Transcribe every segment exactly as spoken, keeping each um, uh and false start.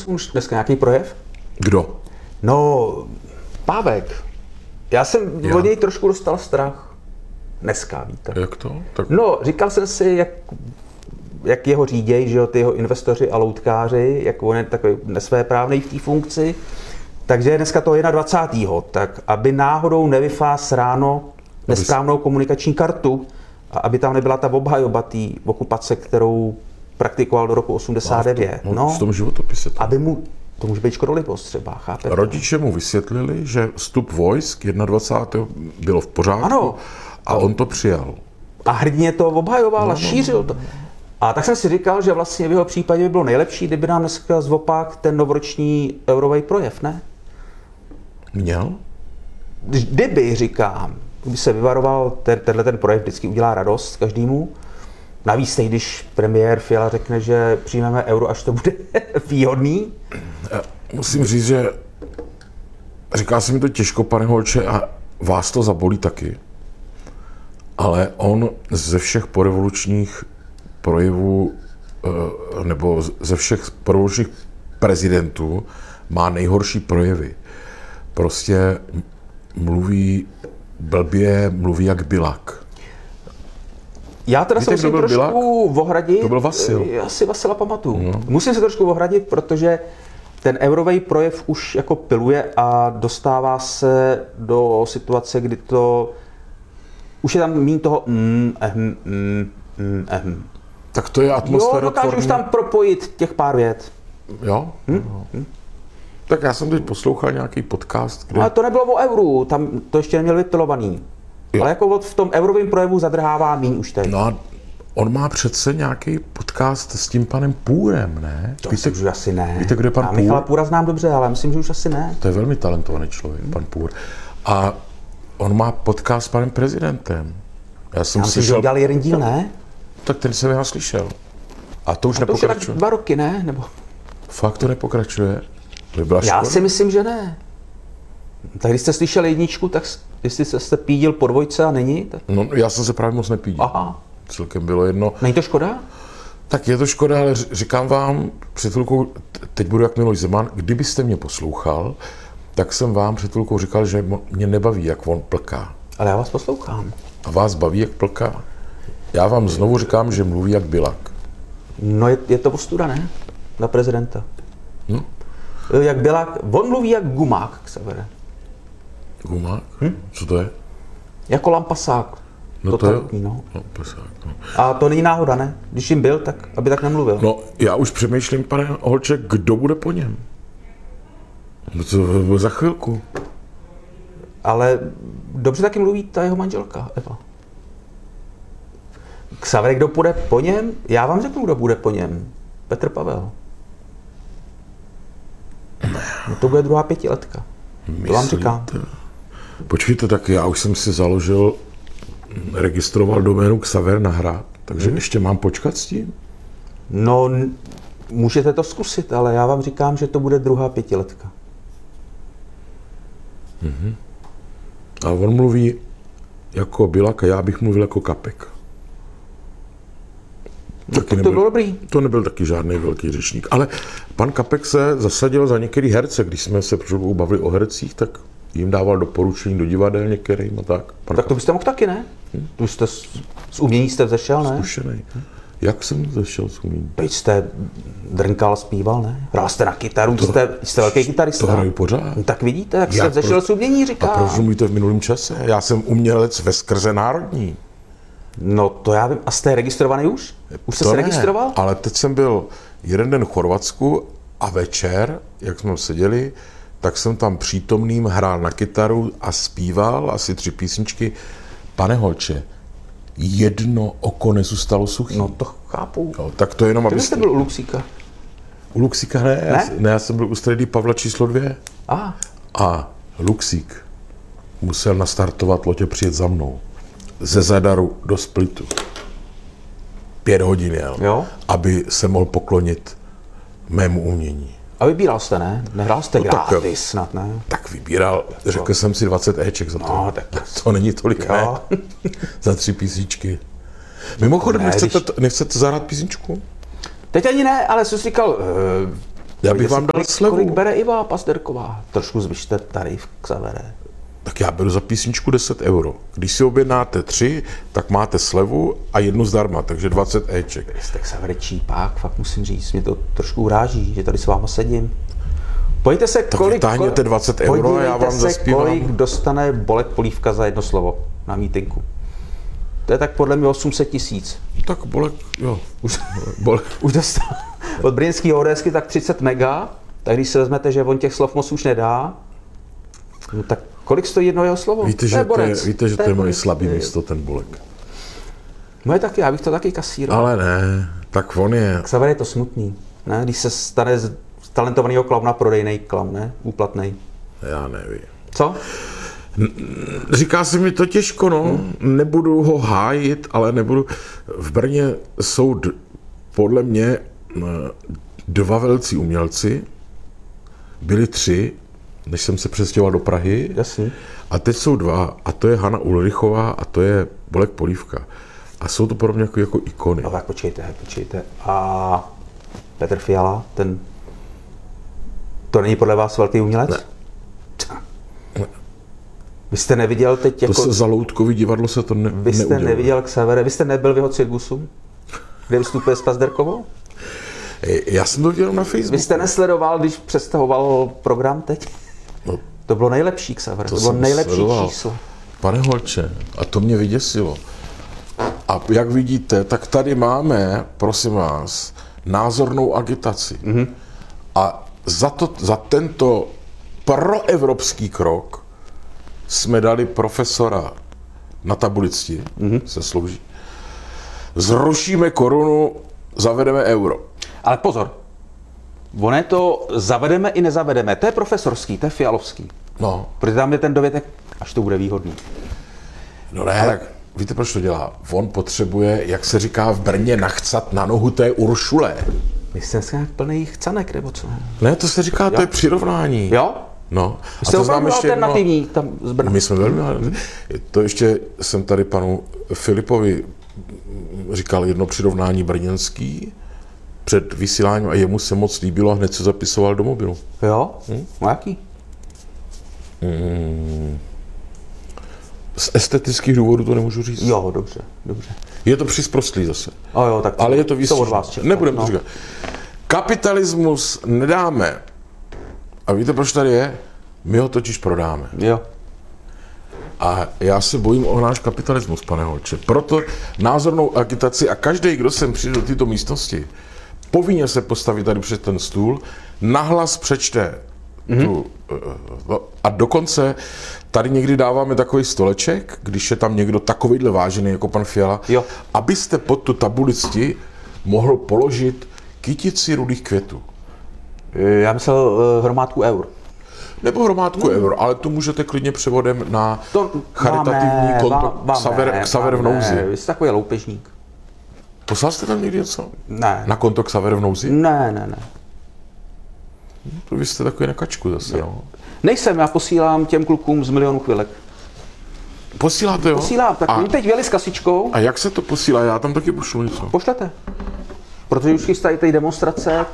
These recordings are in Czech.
poslanců už dneska nějaký projev? Kdo? No, Pávek. Já jsem Já? od něj trošku dostal strach. Dneska, víte. Jak to? Tak... No, říkal jsem si, jak, jak jeho říděj, že jo, ty jeho investoři a loutkáři, jak on je takový nesvéprávnej v té funkci. Takže je dneska to dvacátého prvního tak aby náhodou nevyfás ráno nesprávnou komunikační kartu a aby tam nebyla ta obhajoba té okupace, kterou praktikoval do roku osmdesát devět. No, no, v tom životopise. To. Aby mu, to může být škodolibost třeba, chápete? Rodiče mu vysvětlili, že vstup vojsk dvacátého prvního bylo v pořádku ano. a on to přijal. A hrdně to obhajoval no, a šířil to. A tak jsem si říkal, že vlastně v jeho případě by bylo nejlepší, kdyby nám dneska zvopak ten novoroční eurový projev, ne? Měl? Kdyby, říkám, kdyby se vyvaroval, ten, tenhle ten projev vždycky udělá radost každému. Navíc teď, když premiér Fiala řekne, že přijmeme euro, až to bude výhodný. Já musím říct, že říká se mi to těžko, pane Holče, a vás to zabolí taky. Ale on ze všech porevolučních projevů, nebo ze všech porevolučních prezidentů má nejhorší projevy. Prostě mluví blbě, mluví jak Bilak. Já teda Víte, se musím trošku Bilak? ohradit. To byl Vasil. Já si Vasila pamatuju. No. Musím se trošku ohradit, protože ten eurový projev už jako piluje a dostává se do situace, kdy to už je tam míň toho mm, ehm, mm, mm, ehm. Tak to je atmosféra. Jo, dokážu už tam propojit těch pár vět. Jo? Hm? Hm? Tak já jsem teď poslouchal nějaký podcast, kde... Ale to nebylo o euru, tam to ještě neměl vypilovaný. Jo. Ale jako v tom eurovém projevu zadrhává míň už teď. No a on má přece nějaký podcast s tím panem Půrem, ne? To víte, myslím, že asi ne. Víte, kdo je pan já Půr? Michala Půra znám dobře, ale myslím, že už asi ne. To je velmi talentovaný člověk, pan Půr. A on má podcast s panem prezidentem. Já jsem já myslím, slyšel... že udělal jeden díl, ne? Tak ten jsem já slyšel. A to už a to nepokračuje. už je tak dva roky, ne? Nebo... Fakt to nepokračuje? To byla já škoda. si myslím, že ne. Tak když jste slyšel jedničku, tak jestli jste pídil po dvojce a není? Tak... No, já jsem se právě moc nepídil. Aha. Celkem bylo jedno. Není to škoda? Tak je to škoda, ale říkám vám, před chvilkou, teď budu jak Miloš Zeman, kdybyste mě poslouchal, tak jsem vám před chvilkou říkal, že mě nebaví, jak on plká. Ale já vás poslouchám. A vás baví, jak plká? Já vám znovu říkám, že mluví jak Bilak. No je, je to ostuda, ne? Na prezidenta. No. Jak Bilak, on mluví jak gumák, Xavere. Gumák? Hm? Co to je? Jako lampasák. No to je, no. lampasák, no. A to není náhoda, ne? Když jim byl, tak aby tak nemluvil. No, já už přemýšlím, pane Holče, kdo bude po něm? No to bylo za chvilku. Ale dobře taky mluví ta jeho manželka, Eva. Xaver, kdo půjde po něm? Já vám řeknu, kdo bude po něm. Petr Pavel. No to bude druhá pětiletka. Myslíte? To vám říkám. Počkejte, tak já už jsem si založil, registroval doménu Xaver na hrad, takže hmm. ještě mám počkat s tím? No, můžete to zkusit, ale já vám říkám, že to bude druhá pětiletka. Mm-hmm. A on mluví jako Bilak a já bych mluvil jako Kapek. No, to, to nebyl, bylo dobrý. To nebyl taky žádný velký řečník. Ale pan Kapek se zasadil za některý herce. Když jsme se bavili o hercích, tak jim dával doporučení do divadel některým a tak. Pan tak to byste mohl taky, ne? Hm? Tu jste z, z umění jste vzešel, ne? Zkušenej. Jak jsem vzešel z umění? Teď jste drnkal, zpíval, ne? Hrál jste na kytaru, to, jste, jste velký kytarista. To hraju pořád. No, tak vidíte, jak jste vzešel z umění, říká. A proč mluvíte v minulém čase? Já jsem umělec ve skrze národní. No to já vím. A jste registrovaný už? Už jste to se ne, registroval? Ale teď jsem byl jeden den v Chorvatsku a večer, jak jsme seděli, tak jsem tam přítomným hrál na kytaru a zpíval asi tři písničky. Pane Holče, jedno oko nezůstalo suchý. No to chápu. Jo, tak to jenom, abyste... Ty jste byl u Luxíka? U Luxíka ne, ne? Já, ne, já jsem byl u Stredy Pavla číslo dvě. A. A Luxík musel nastartovat loď a přijet za mnou. Ze Zadaru do Splitu. Pět hodin jel, jo? Aby se mohl poklonit mému umění. A vybíral jste, ne? Nehrál jste no, gratis snad, ne? Tak vybíral, řekl jsem si dvacet éček za to. No, tak to není tolik, ne? Za tři písničky. Mimochodem, ne, nechcete, když... nechcete zahrát písničku? Teď ani ne, ale jsem si říkal, uh, Já bych Kolik- vám dal kolik, slevu. Kolik bere Iva Pazderková? Trošku zvyšte tarif, Xavere. Tak já beru za písničku deset euro. Když si objednáte tři, tak máte slevu a jednu zdarma, takže dvacet éček. Jste Xavere čípák, fakt musím říct, mě to trošku uráží, že tady s váma sedím. Pojďte se, Tak kolik, vytáhněte dvacet euro a já podívejte vám se, zaspívám. kolik dostane Bolek Polívka za jedno slovo na mítinku. To je tak podle mě osm set tisíc. Tak Bolek, jo. Už, Bolek. už dostal od brněnského ODSky tak třicet mega, tak když si vezmete, že on těch slov moc už nedá, no tak kolik stojí jedno jeho slovo? Víte, to že je to je, borec. víte, že to je moje borec. slabý místo, ten Bolek. Moje taky, já bych to taky kasíroval. Ale ne, tak on je. Xaver je to smutný, ne? Když se stane z talentovaného klauna prodejnej klaun, ne? Úplatnej. Já nevím. Co? Říká se mi to těžko, no. Hmm. Nebudu ho hájit, ale nebudu. V Brně jsou d- podle mě dva velcí umělci. Byli tři, než jsem se přestěhoval do Prahy. Jasný. A teď jsou dva, a to je Hana Ulrichová a to je Bolek Polívka. A jsou to pro mě jako, jako ikony. No tak počkejte, počkejte. A Petr Fiala, ten... To není podle vás velký umělec? Ne. Ne. Vy jste neviděl teď To jako... se za Loutkový divadlo se to ne, Vy jste neudělalo. neviděl Xavere, vy jste nebyl v jeho cirkusu, kde vystupuje s Pazderkovou? Já jsem to viděl na Facebooku. Vy jste nesledoval, když představoval program teď? No, To bylo nejlepší Xavere, to, to bylo jsem nejlepší sledoval. číslo. Pane Holče, a to mě vyděsilo. A jak vidíte, tak tady máme, prosím vás, názornou agitaci. Mm-hmm. A za, to, za tento proevropský krok jsme dali profesora na tabulici, mm-hmm. se slouží. Zrušíme korunu, zavedeme euro. Ale pozor, ono je to zavedeme i nezavedeme, to je profesorský, to je fialovský. No, Protože tam je ten dovětek, až to bude výhodný. no ne, ale... tak víte, proč to dělá? On potřebuje, jak se říká v Brně, nachcat na nohu té Uršule. Vy jste dneska nějak plný chcanek, nebo co? Ne, to se říká, to je přirovnání. Jo? No. Vy jste opravdu alternativní tam z Brna. My jsme velmi... To ještě jsem tady panu Filipovi říkal jedno přirovnání brněnský před vysíláním a jemu se moc líbilo a hned se zapisoval do mobilu. Jo? Hm? No jaký? Hmm. Z estetických důvodů to nemůžu říct. Jo, dobře, dobře. Je to přisprostlý zase. O jo, tak Ale je to to výstižné. od vás čekám. Nebudeme no. to říkat. Kapitalismus nedáme. A víte, proč tady je? My ho totiž prodáme. Jo. A já se bojím o náš kapitalismus, pane Holče. Proto názornou agitaci a každý, kdo sem přijde do této místnosti, povinně se postavit tady před ten stůl, nahlas přečte mm-hmm. tu, a dokonce tady někdy dáváme takový stoleček, když je tam někdo takovýhle vážený jako pan Fiala, Jo. abyste pod tu tabulici mohl položit kytici rudých květů. Já myslel uh, hromádku eur. Nebo hromádku no. euro, ale tu můžete klidně převodem na To charitativní máme, konto máme, Xaver, Xaver v máme. nouzi. Vy jste takový loupežník. Poslal jste tam někdy něco? Ne. Na konto Xaver v nouzi? Ne, ne, ne. To vy jste takový na kačku zase, no. Nejsem, já posílám těm klukům z Milionu chvilek. Posíláte, jo? Posílám, tak a, oni teď věli s kasičkou. a jak se to posílá? Já tam taky pošlu něco. Pošlete. Protože už chystají tady demonstrace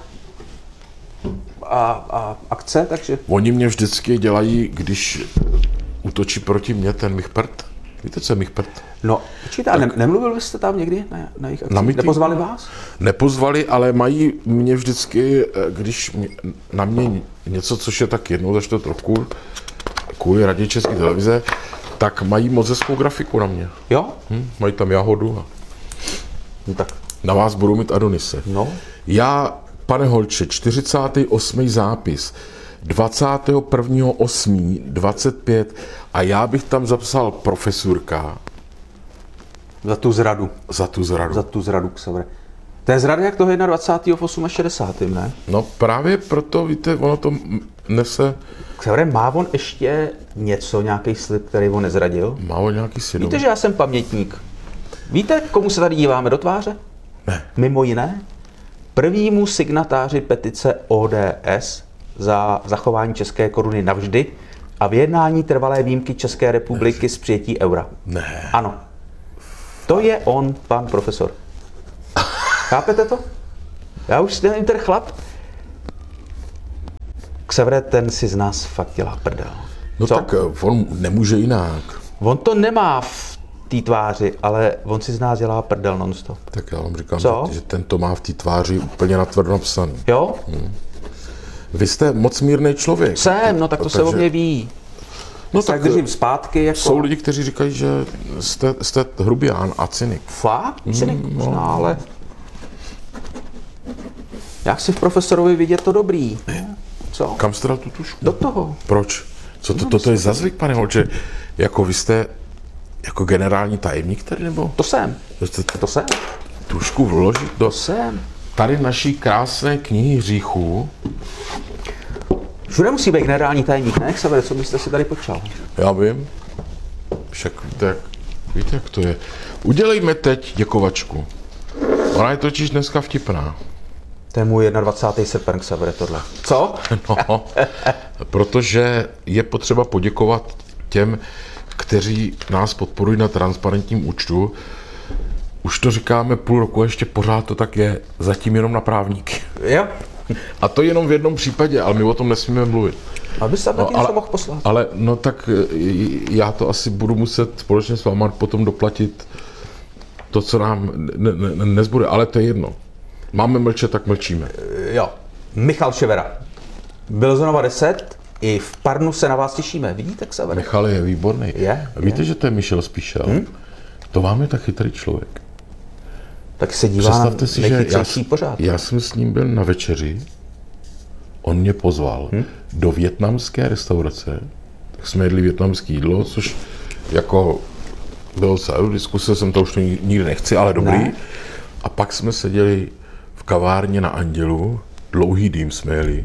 a, a akce, takže... Oni mě vždycky dělají, když útočí proti mně ten Michpert. Víte, co je Michpert? No, počkejte, tak... ne, nemluvil byste tam někdy na, na jejich akci? Na mítinku? Nepozvali vás? Nepozvali, ale mají mě vždycky, když mě, na mě něco, což je tak jednou za čtvrt roku, kvůli Radě České televize, tak mají moc hezkou grafiku na mě. Jo? Hm, mají tam jahodu a No tak. na vás budou mít Adonise. No. Já, pane Holče, čtyřicátý osmý zápis, dvacátého prvního osmého dvacet pět a já bych tam zapsal profesurka. Za tu zradu. Za tu zradu. Za tu zradu, Xaver. To je zrada jak toho dvacátého prvního v šedesátém osmém, ne? No právě proto, víte, ono to nese... Xaver, má on ještě něco, nějaký slib, který on nezradil? Má on nějaký svědomí? Víte, že já jsem pamětník. Víte, komu se tady díváme do tváře? Ne. Mimo jiné, prvnímu signatáři petice O D S za zachování české koruny navždy a vyjednání trvalé výjimky České republiky z přijetí eura. Ne. Ano. To je on, pan profesor. Chápete to? Já už nevím, ten chlap, Xavere, ten si z nás fakt dělá prdel. No Co? tak on nemůže jinak. On to nemá v té tváři, ale on si z nás dělá prdel nonstop. Tak já vám říkám, Co? že, že ten to má v té tváři úplně natvrdo napsaný. Jo? Vy jste moc mírný člověk. Jsem, no tak to se o mě ví. No Tak držím zpátky, jako... Jsou lidi, kteří říkají, že jste, jste hrubián a cynik. Fakt? Cynik možná, ale... Já chci v profesorovi vidět to dobrý. Co? Kam jste dal tu tušku? Do toho. Proč? Co to, to, to je za zvyk, pane Holče? Jako vy jste jako generální tajemník tady, nebo? To jsem. To jste To jsem. tušku vložit do To jsem. tady naší krásné knihy hříchů. Všude musí být generální tajemník, ne? Xavere, co byste si tady počal? Já vím. Však víte, jak, víte, jak to je. Udělejme teď děkovačku. Ona je totiž dneska vtipná. To je můj dvacátý první srpen, Xavere, tohle. Co? No, protože je potřeba poděkovat těm, kteří nás podporují na transparentním účtu. Už to říkáme půl roku, ještě pořád to tak je, zatím jenom na právníky. Jo. A to jenom v jednom případě, ale my o tom nesmíme mluvit. Aby se taky ale, něco mohl poslat. ale no tak já to asi budu muset společně s váma potom doplatit to, co nám ne, ne, nezbude, ale to je jedno. Máme mlčet, tak mlčíme. Jo. Michal Ševera. Bilzonova deset. I v Parnu se na vás těšíme. Vidíte, Xavere? Michal je výborný. Je, Víte, je. že to je Michel Spíšel? Hmm? To vám je tak chytrý člověk. Tak se dívá Představte na si, že já, nejchytřejší pořád. já jsem s ním byl na večeři, on mě pozval hmm? do vietnamské restaurace, tak jsme jedli vietnamské jídlo, což jako bylo celou diskuse, jsem to už to nikdy nechci, ale dobrý. Ne. A pak jsme seděli v kavárně na Andělu, dlouhý dým jsme jeli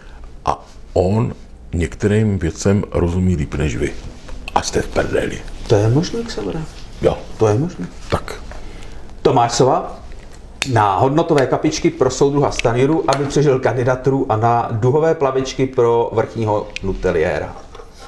a on některým věcem rozumí líp než vy. A jste v prdeli. To je možný, Xavere. Jo, To je možný. tak. Tomáš Sova na hodnotové kapičky pro soudruha Stanjuru, aby přežil kandidaturu, a na duhové plavičky pro vrchního nuteliéra.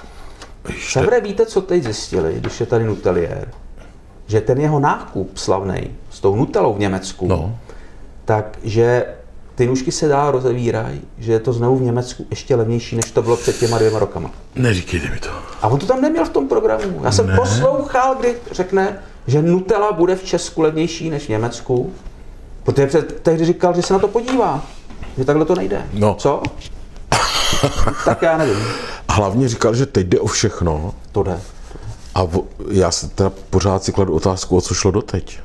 Xavere, víte, co teď zjistili, když je tady nuteliér? Že ten jeho nákup slavnej s tou nutelou v Německu, No. takže ty nůžky se dál rozevírají, že je to znovu v Německu ještě levnější, než to bylo před těma dvěma rokama. Neříkejte mi to. A on to tam neměl v tom programu. Já jsem Ne. poslouchal, kdy řekne, že Nutella bude v Česku levnější než v Německu, protože před, tehdy říkal, že se na to podívá, že takhle to nejde. No. Co? Tak já nevím. A hlavně říkal, že teď jde o všechno. To jde. A vo, já se teda pořád si kladu otázku, o co šlo doteď.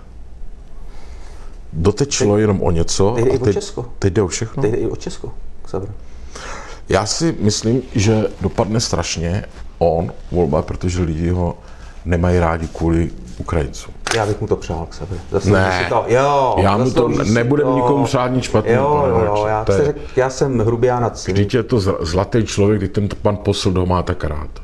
Doteď šlo jenom o něco teď jde i a o teď, Česko. teď jde o všechno. Teď jde i o Česko. Xavere. Já si myslím, že dopadne strašně on volba, protože lidi ho nemají rádi kvůli Ukrajincům. Já bych mu to přál, Xavere. Zaslouží Ne. si to. Jo, Já mu to zaslouží si nebudem to. nikomu přát nic špatného, Jo, pane jo, jo, Holče. já, To je- se řek, já jsem hrubián a cynik. Vždyť je to zl- zlatý člověk, když ten pan posl ho má tak rád.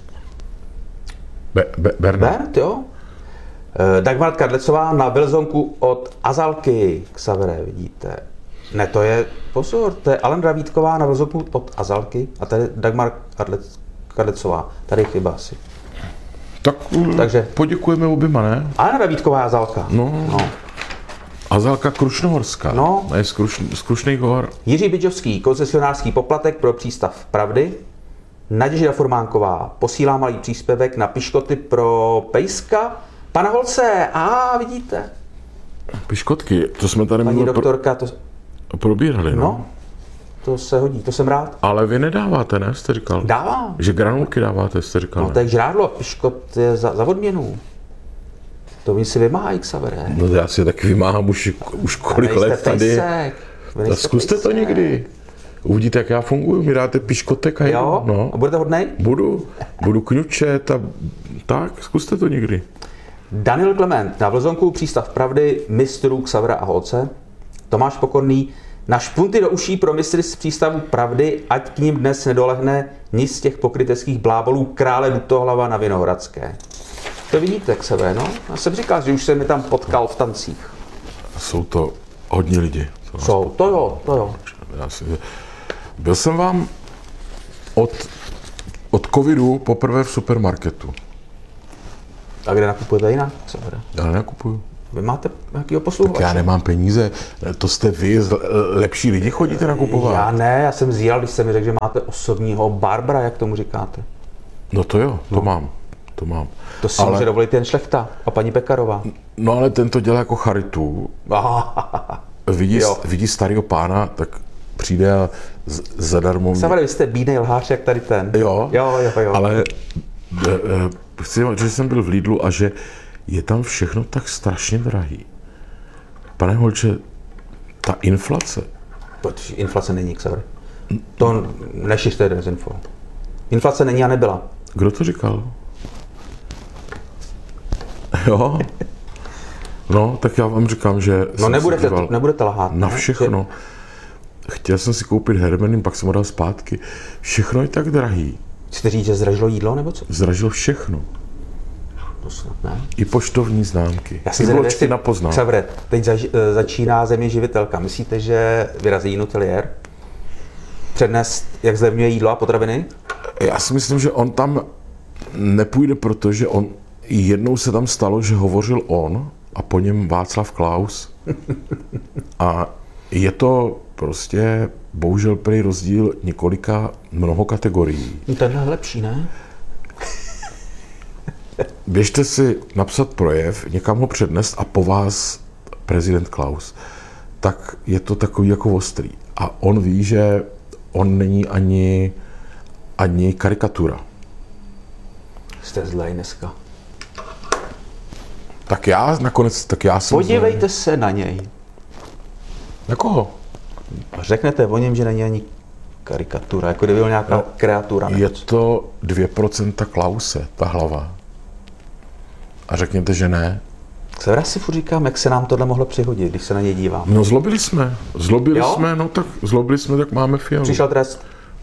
Be, be, Bernard. Bert, jo? Eh, Dagmar Kadlecová na Bilzonku od Azalky. Xavere, vidíte. Ne, to je, pozor, to je Alen Davítková na Bilzonku od Azalky a tady Dagmar Kadlec, Kadlecová. Tady je chyba asi. Tak Takže- Takže poděkujeme oběma, ne? Alena Davítková a Azalka. No. no. Azalka Krušnohorská. No. Ne, z, Kruš, z Krušných hor. Jiří Bydžovský, koncesionářský poplatek pro přístav Pravdy. Naděžda Formánková posílá malý příspěvek na piškoty pro Pejska. Pana Holce, a vidíte. Piškotky, to jsme tady Paní minule pro, doktorka, to, probírali, no. no, to se hodí, to jsem rád. Ale vy nedáváte, ne, jste říkal? Dávám. Že granulky dáváte, jste říkal. No, ne? tak žrádlo, piškot je za, za odměnu. To oni si vymáhají, Xavere. No já si taky vymáhám už, už kolik Nejste let tady. pejsek. Vy Tak nejste zkuste to pejsek. někdy. Uvidíte, jak já funguji. Mi dáte piškotek a jedu. Jo? No. A budete hodnej? Budu, budu kňučet a tak, zkuste to někdy. Daniel Klement na Vlzonku přístav Pravdy, mistrů Xavera a Holce. Tomáš Pokorný na špunty do uší pro mistry z přístavu Pravdy, ať k ním dnes nedolehne nic z těch pokryteckých blábolů krále Dutohlava na Vinohradské. To vidíte, Xavere, no? Já jsem říkal, že už jsem mi tam potkal v tancích. Jsou to hodně lidi. To Jsou, to jo, to jo. Já si, byl jsem vám od, od covidu poprvé v supermarketu. A kde nakupujete jinak, Xavere? Já nenakupuju. Vy máte nějakýho Tak posluchače? já nemám peníze, to jste vy, lepší lidi chodíte nakupovat. Já ne, já jsem zíral, když jsem mi řekl, že máte osobního Barbara, jak tomu říkáte. No to jo, to no. mám, to mám. To si ale... může dovolit jen Šlechta a paní Pekarová. No ale ten to dělá jako charitu. Vidí, vidí starého pána, tak přijde a z, zadarmo... Savary, vy jste bídnej lhář, jak tady ten. Jo, jo, jo, jo. Ale chci říct, že jsem byl v Lidlu a že je tam všechno tak strašně drahý. Pane Holče, ta inflace... Protože inflace není, Savary. To nešiřte dezinfo. Inflace není a nebyla. Kdo to říkal? Jo? No, tak já vám říkám, že... No nebudete, to, nebudete lhát. Na všechno. Chtěl jsem si koupit hermenin, pak jsem ho dal zpátky. Všechno je tak drahý. Chcete říct, že zdražilo jídlo, nebo co? Zdražilo všechno. To snad ne. I poštovní známky. Já si I vločky na poznám. Xaver, teď zaž, začíná Země živitelka. Myslíte, že vyrazí Nutelier? Přednes, jak zlevňuje jídlo a potraviny? Já si myslím, že on tam nepůjde, protože on jednou se tam stalo, že hovořil on a po něm Václav Klaus. A je to prostě bohužel prý rozdíl několika mnoho kategorií. Tenhle je lepší, ne? Běžte si napsat projev, někam ho přednést a po vás prezident Klaus. Tak je to takový jako ostrý. A on ví, že on není ani, ani karikatura. Jste zlej dneska. Tak já nakonec, tak já jsem... Podívejte zlej. se na něj. Na koho? Řeknete o něm, že není ani karikatura, jako kdyby byl nějaká no, kreatura. Je to dvě procenta Klause, ta hlava. A řekněte, že ne. Já si furt říkám, jak se nám tohle mohlo přihodit, když se na něj dívám. No zlobili jsme. Zlobili jo? jsme, no tak zlobili jsme, tak máme Fialu. Přišel trest.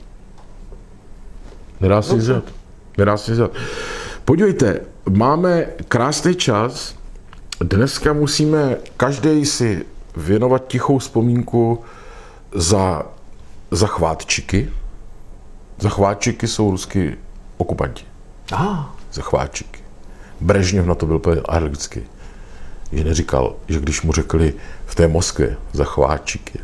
Nedá si vzat. Nedá si vzat. Podívejte, máme krásný čas. Dneska musíme každý si věnovat tichou vzpomínku za, za chvátčiky. Za chvátčiky jsou ruský okupanti. Aha. Za chvátčiky. Brežněv na to byl alergický. Že neříkal, že když mu řekli v té Moskvě za chvátčiky.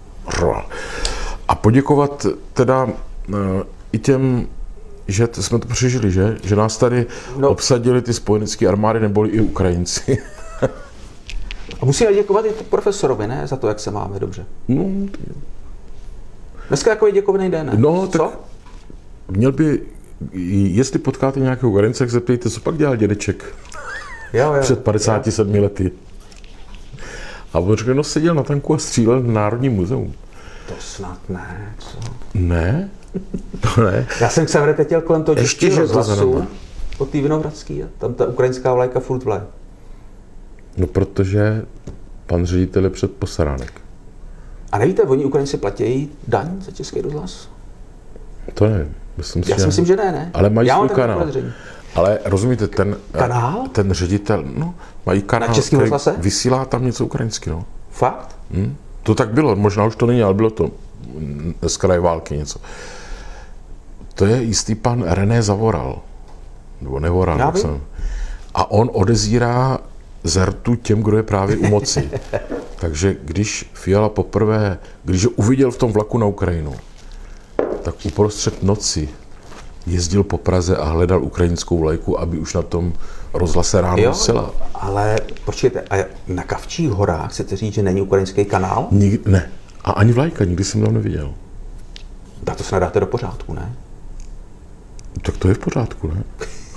A poděkovat teda uh, i těm, že jsme to přežili, že? Že nás tady no. obsadili ty spojenecké armády, neboli i Ukrajinci. A musíme děkovat i profesorovi, ne? Za to, jak se máme dobře. No, dneska takový děkovný den, ne? No, co? tak měl by, jestli potkáte nějakého Ukrajince, tak zeptejte, co pak dělal dědeček jo, jo, před padesáti sedmi lety. A on řekl, no seděl na tanku a střílel na Národní muzeum. To snad ne, co? Ne? To ne. Já jsem se vrtetěl kolem toho Ještě, že rozhlasu od té Vinohradský, tam ta ukrajinská vlajka furt vle. No protože pan ředitel je před posaránek. A nevíte, oni Ukrajinci platí daň za Český rozhlas? To nevím. Myslím si, Já si myslím, že ne, ne. Ale mají Já svůj kanál. Ale rozumíte, ten, kanál? ten ředitel, no, mají kanál, na Českém rozhlase? Vysílá tam něco ukrajinsky, no. Fakt? Hmm? To tak bylo, možná už to není, ale bylo to z kraje války něco. To je jistý pan René Zavoral, nebo Nevoral, jak jsem. A on odezírá zertu těm, kdo je právě u moci. Takže když Fiala poprvé, když ho uviděl v tom vlaku na Ukrajinu, tak uprostřed noci jezdil po Praze a hledal ukrajinskou vlajku, aby už na tom rozhlase ráno vysílal. Ale počkejte, a na Kavčích horách chcete říct, že není ukrajinský kanál? Nik, ne. A ani vlajka, nikdy jsem tam neviděl. Tak to se nadáte do pořádku, ne? Tak to je v pořádku, ne?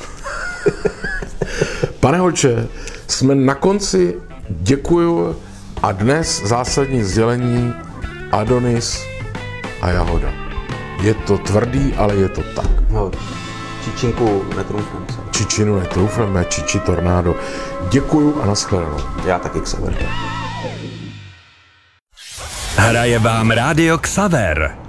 Pane Holče, jsme na konci, děkuju a dnes zásadní sdělení Adonis a Jahoda. Je to tvrdý, ale je to tak. No, čičinku netroufneme se. Čičinu netroufneme, čiči tornádo. Děkuju a nashledanou. Já taky Xaver. Hraje vám Rádio Xaver.